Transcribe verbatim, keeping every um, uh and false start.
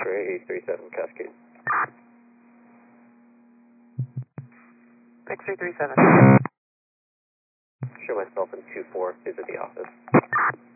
X-ray three seven Cascade. X-ray three seven. Show myself in two four, is at the office.